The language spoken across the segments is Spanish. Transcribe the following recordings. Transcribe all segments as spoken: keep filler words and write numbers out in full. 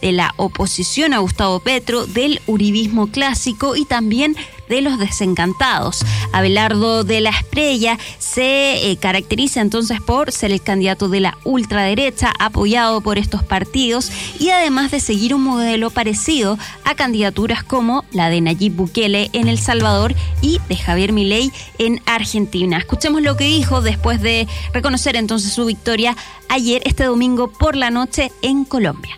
de la oposición a Gustavo Petro, del uribismo clásico y también de los desencantados. Abelardo de la Espriella se eh, caracteriza entonces por ser el candidato de la ultraderecha apoyado por estos partidos y además de seguir un modelo parecido a candidaturas como la de Nayib Bukele en El Salvador y de Javier Milei en Argentina. Escuchemos lo que dijo después de reconocer entonces su victoria ayer, este domingo por la noche en Colombia.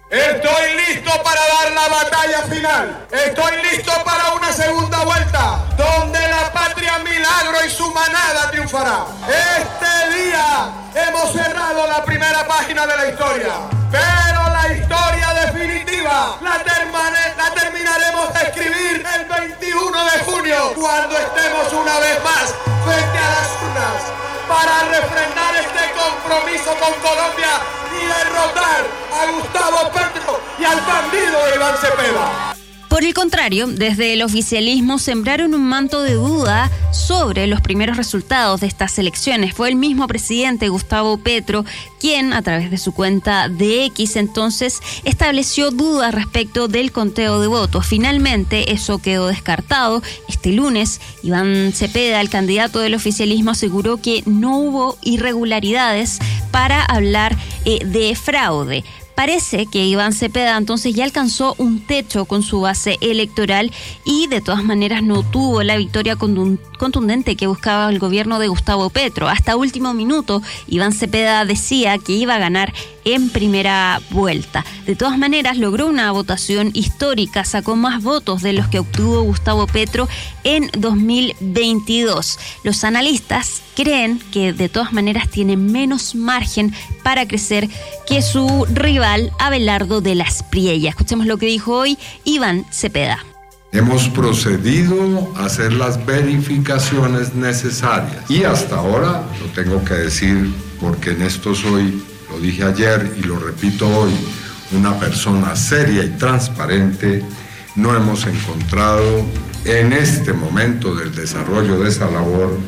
Estoy listo para dar la batalla final. Estoy listo para una segunda vuelta, donde la patria Milagro y su manada triunfará. Este día hemos cerrado la primera página de la historia, pero la historia definitiva la, termine, la terminaremos de escribir el veintiuno de junio, cuando estemos una vez más frente a las urnas para refrendar este compromiso con Colombia y derrotar a Gustavo Petro y al bandido de Iván Cepeda. Por el contrario, desde el oficialismo sembraron un manto de duda sobre los primeros resultados de estas elecciones. Fue el mismo presidente Gustavo Petro quien, a través de su cuenta de X, entonces estableció dudas respecto del conteo de votos. Finalmente, eso quedó descartado. Este lunes, Iván Cepeda, el candidato del oficialismo, aseguró que no hubo irregularidades para hablar eh, de fraude. Parece que Iván Cepeda entonces ya alcanzó un techo con su base electoral y de todas maneras no tuvo la victoria contundente que buscaba el gobierno de Gustavo Petro. Hasta último minuto, Iván Cepeda decía que iba a ganar en primera vuelta. De todas maneras, logró una votación histórica, sacó más votos de los que obtuvo Gustavo Petro en dos mil veintidós. Los analistas creen que de todas maneras tiene menos margen para crecer que su rival Abelardo de la Espriella. Escuchemos lo que dijo hoy Iván Cepeda. Hemos procedido a hacer las verificaciones necesarias y hasta ahora, lo tengo que decir porque en esto soy, lo dije ayer y lo repito hoy, una persona seria y transparente, no hemos encontrado en este momento del desarrollo de esa labor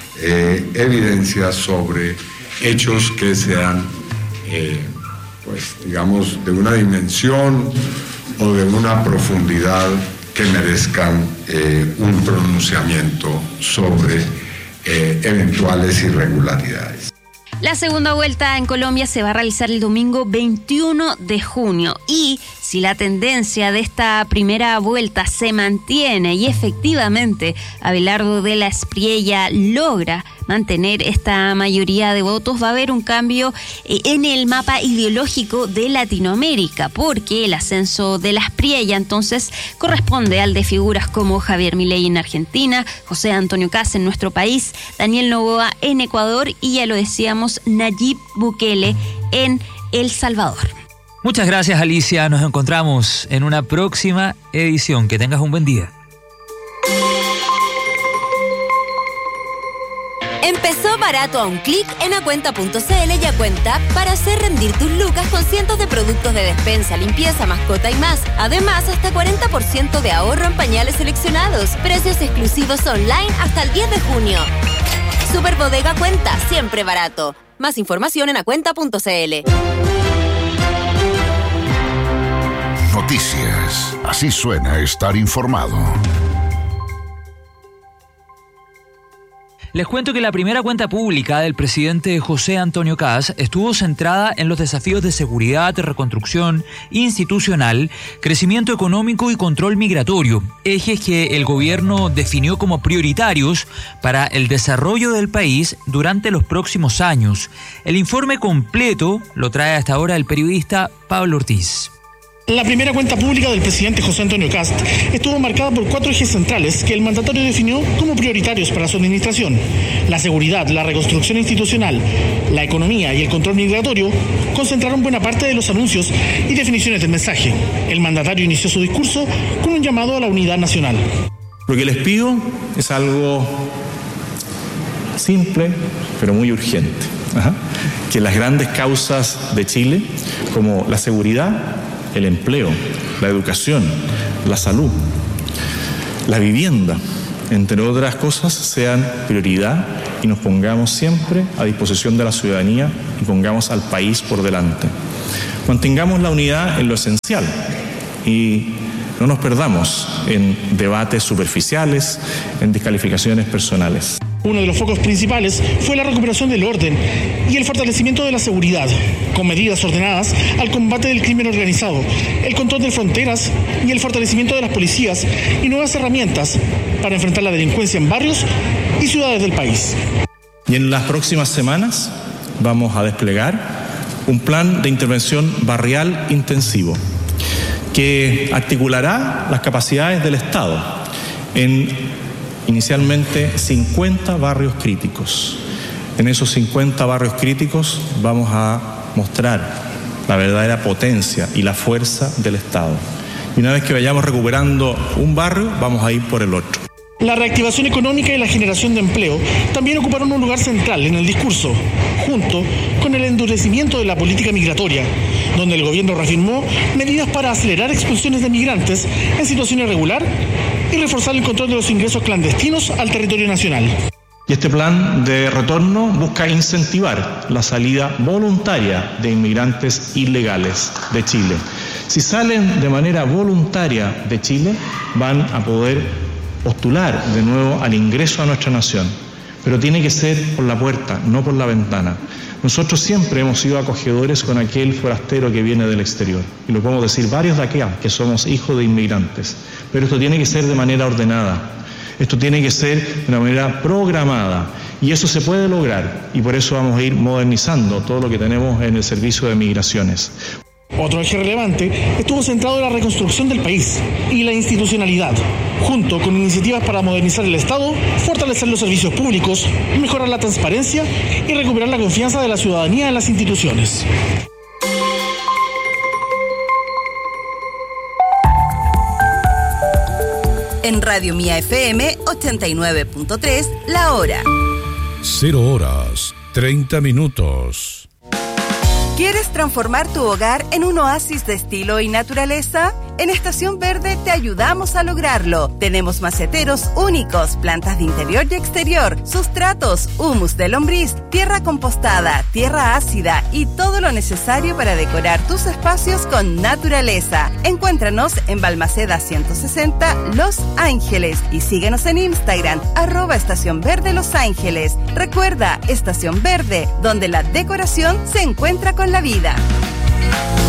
eh, evidencias sobre hechos que sean, eh, pues digamos, de una dimensión o de una profundidad que merezcan eh, un pronunciamiento sobre eh, eventuales irregularidades. La segunda vuelta en Colombia se va a realizar el domingo veintiuno de junio y si la tendencia de esta primera vuelta se mantiene y efectivamente Abelardo de la Espriella logra mantener esta mayoría de votos, va a haber un cambio en el mapa ideológico de Latinoamérica, porque el ascenso de la Espriella entonces corresponde al de figuras como Javier Milei en Argentina, José Antonio Kast en nuestro país, Daniel Noboa en Ecuador y ya lo decíamos, Nayib Bukele en El Salvador. Muchas gracias, Alicia. Nos encontramos en una próxima edición. Que tengas un buen día. Empezó barato a un clic en acuenta punto c l y Acuenta para hacer rendir tus lucas con cientos de productos de despensa, limpieza, mascota y más. Además, hasta cuarenta por ciento de ahorro en pañales seleccionados. Precios exclusivos online hasta el diez de junio. Super Bodega Cuenta, siempre barato. Más información en acuenta punto c l. Noticias. Así suena estar informado. Les cuento que la primera cuenta pública del presidente José Antonio Kast estuvo centrada en los desafíos de seguridad, reconstrucción institucional, crecimiento económico y control migratorio, ejes que el gobierno definió como prioritarios para el desarrollo del país durante los próximos años. El informe completo lo trae hasta ahora el periodista Pablo Ortiz. La primera cuenta pública del presidente José Antonio Kast estuvo marcada por cuatro ejes centrales que el mandatario definió como prioritarios para su administración. La seguridad, la reconstrucción institucional, la economía y el control migratorio concentraron buena parte de los anuncios y definiciones del mensaje. El mandatario inició su discurso con un llamado a la unidad nacional. Lo que les pido es algo simple, pero muy urgente. Ajá. Que las grandes causas de Chile, como la seguridad, el empleo, la educación, la salud, la vivienda, entre otras cosas, sean prioridad y nos pongamos siempre a disposición de la ciudadanía y pongamos al país por delante. Mantengamos la unidad en lo esencial y no nos perdamos en debates superficiales, en descalificaciones personales. Uno de los focos principales fue la recuperación del orden y el fortalecimiento de la seguridad, con medidas ordenadas al combate del crimen organizado, el control de fronteras y el fortalecimiento de las policías y nuevas herramientas para enfrentar la delincuencia en barrios y ciudades del país. Y en las próximas semanas vamos a desplegar un plan de intervención barrial intensivo que articulará las capacidades del Estado en inicialmente cincuenta barrios críticos. En esos cincuenta barrios críticos vamos a mostrar la verdadera potencia y la fuerza del Estado. Y una vez que vayamos recuperando un barrio, vamos a ir por el otro. La reactivación económica y la generación de empleo también ocuparon un lugar central en el discurso, junto con el endurecimiento de la política migratoria, donde el gobierno reafirmó medidas para acelerar expulsiones de migrantes en situación irregular y reforzar el control de los ingresos clandestinos al territorio nacional. Y este plan de retorno busca incentivar la salida voluntaria de inmigrantes ilegales de Chile. Si salen de manera voluntaria de Chile, van a poder postular de nuevo al ingreso a nuestra nación, pero tiene que ser por la puerta, no por la ventana. Nosotros siempre hemos sido acogedores con aquel forastero que viene del exterior, y lo podemos decir varios de aquí que somos hijos de inmigrantes, pero esto tiene que ser de manera ordenada, esto tiene que ser de una manera programada, y eso se puede lograr, y por eso vamos a ir modernizando todo lo que tenemos en el servicio de migraciones. Otro eje relevante estuvo centrado en la reconstrucción del país y la institucionalidad, junto con iniciativas para modernizar el Estado, fortalecer los servicios públicos, mejorar la transparencia y recuperar la confianza de la ciudadanía en las instituciones. En Radio Mía F M ochenta y nueve punto tres, la hora. Cero horas, treinta minutos. ¿Quieres transformar tu hogar en un oasis de estilo y naturaleza? En Estación Verde te ayudamos a lograrlo. Tenemos maceteros únicos, plantas de interior y exterior, sustratos, humus de lombriz, tierra compostada, tierra ácida y todo lo necesario para decorar tus espacios con naturaleza. Encuéntranos en Balmaceda ciento sesenta, Los Ángeles, y síguenos en Instagram, arroba Estación Verde Los Ángeles. Recuerda, Estación Verde, donde la decoración se encuentra con la vida.